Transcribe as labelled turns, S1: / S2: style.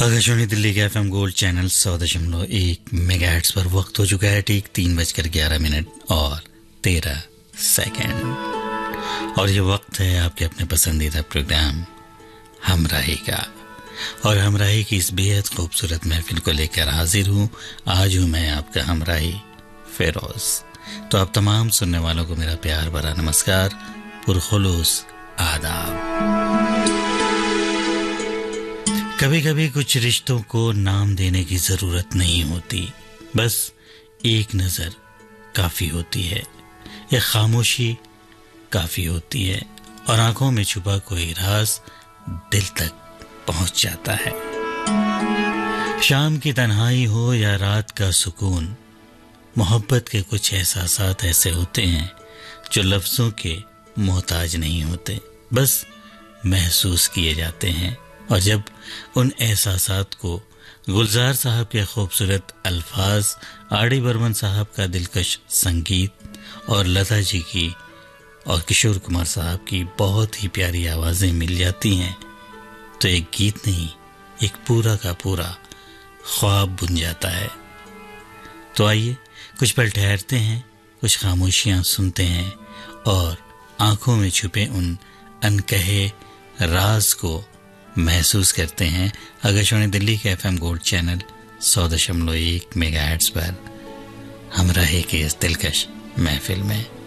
S1: आकाशवाणी दिल्ली के FM gold channel 100.1 megahertz पर वक्त हो चुका है ठीक 3:11 और 13 सेकंड। और ये वक्त है आपके अपने पसंदीदा प्रोग्राम हमराही का। और हमराही की इस बेहद खूबसूरत महफिल को लेकर हाजिर हूँ। आज हूँ मैं आपका हमराही फेरोज। तो आप तमाम सुनने वालों को मेरा प्यार भरा नमस्कार, पुरखुलूस आदाब। कभी कभी कुछ रिश्तों को नाम देने की जरूरत नहीं होती, बस एक नजर काफी होती है, एक खामोशी काफी होती है और आंखों में छुपा कोई राज दिल तक पहुंच जाता है। शाम की तन्हाई हो या रात का सुकून, मोहब्बत के कुछ एहसासात ऐसे होते हैं जो लफ्जों के मोहताज नहीं होते, बस महसूस किए जाते हैं। और जब उन एहसासात को गुलजार साहब के खूबसूरत अल्फाज, आर.डी. बर्मन साहब का दिलकश संगीत और लता जी की और किशोर कुमार साहब की बहुत ही प्यारी आवाजें मिल जाती हैं, तो एक गीत नहीं, एक पूरा का पूरा ख्वाब बुन जाता है। तो आइए कुछ पल ठहरते हैं, कुछ खामोशियां सुनते हैं और आंखों में छुपे उन अनकहे राज को महसूस करते हैं। आकाशवाणी दिल्ली के FM गोल्ड चैनल 100.1 मेगाहर्ट्ज पर हमराही के इस दिलकश महफिल में।